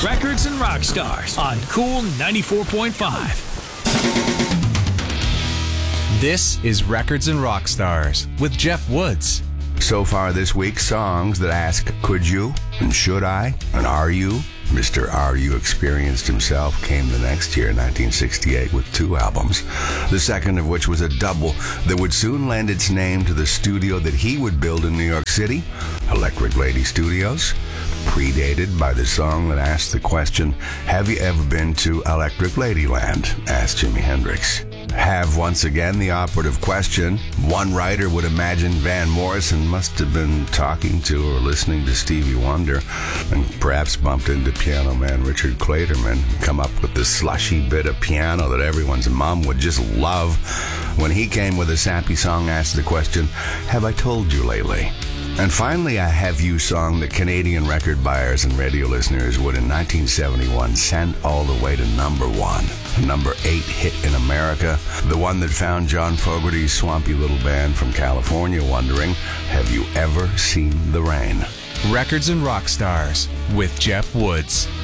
Records and Rock Stars on Cool 94.5. This is Records and Rock Stars with Jeff Woods. So far this week, songs that ask, could you, and should I, and are you? Mr. Are You Experienced himself came the next year, 1968, with 2 albums, the second of which was a double that would soon lend its name to the studio that he would build in New York City, Electric Lady Studios, predated by the song that asked the question, have you ever been to Electric Ladyland? Asked Jimi Hendrix. Have, once again, the operative question. One writer would imagine Van Morrison must have been talking to or listening to Stevie Wonder and perhaps bumped into piano man Richard Clayderman and come up with this slushy bit of piano that everyone's mom would just love. When he came with a sappy song, asked the question, have I told you lately? And finally, a Have You song that Canadian record buyers and radio listeners would in 1971 send all the way to number 1. Number 8 hit in America, the one that found John Fogerty's swampy little band from California wondering, have you ever seen the rain? Records and Rock Stars with Jeff Woods.